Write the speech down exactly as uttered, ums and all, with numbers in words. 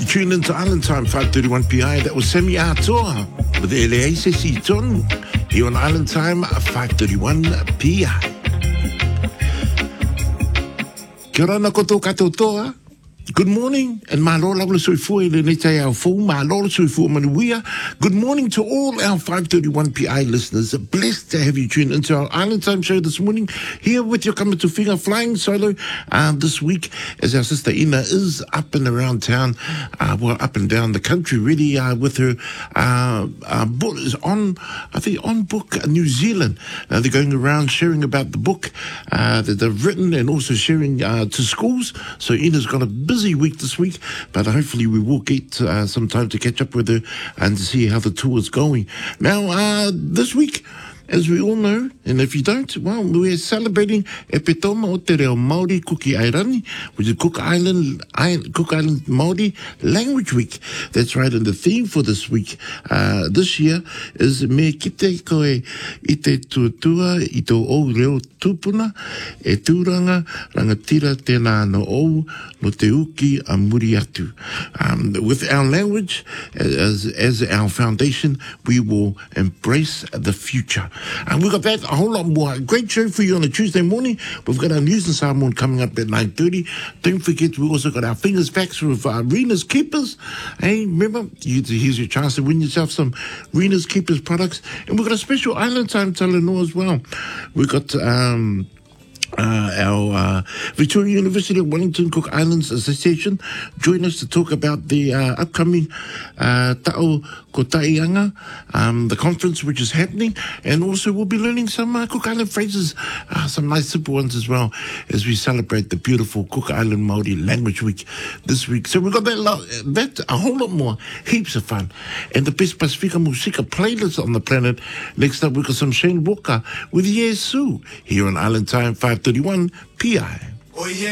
Tune into Island Time, five thirty-one P I. That was Semi Atoa with L A C C Ton. Here on Island Time, five thirty-one P I. Kia ora na koto kato toa. Good morning, and malola wala sui fui le netai au fu, malola sui fu manuia. Good morning to all our five thirty-one P I listeners. Blessed to have you tuned into our Island Time show this morning. Here with your coming to Whiga flying solo uh, this week, as our sister Ina is up and around town, uh, well, up and down the country, really, uh, with her uh, uh, book is on, I think, on book New Zealand. Uh, they're going around sharing about the book uh, that they've written and also sharing uh, to schools. So Ina's got a busy week this week, but hopefully we will get uh, some time to catch up with her and to see how the tour is going. Now, uh, this week, as we all know, and if you don't, well, we're celebrating E Petoma o Te Reo Māori Kuki Airani, which is Cook Island, Cook Island Māori Language Week. That's right, and the theme for this week, uh, this year, is Me Kite Koe I Te Tuatua I Tō O Reo Tupuna, E Tūranga Rangatira Tēnā no O no Te Uki a Muri Atu. Um, with our language as, as our foundation, we will embrace the future. And we've got that, a whole lot more. A great show for you on a Tuesday morning. We've got our news and Samoan coming up at nine thirty. Don't forget, we also got our fingers facts with uh, Rena's Keepers. Hey, remember, you, here's your chance to win yourself some Rena's Keepers products. And we've got a special Island Time Talanoa as well. We've got... Um, Uh, our uh, Victoria University of Wellington Cook Islands Association join us to talk about the uh, upcoming uh, Ta'o Ko Taianga, um, the conference which is happening, and also we'll be learning some uh, Cook Island phrases, uh, some nice simple ones as well, as we celebrate the beautiful Cook Island Māori Language Week this week. So we've got that, lot, that a whole lot more, heaps of fun, and the best Pasifika Musika playlist on the planet. Next up, we've got some Shane Walker with Yesu here on Island Time five thirty-one P I.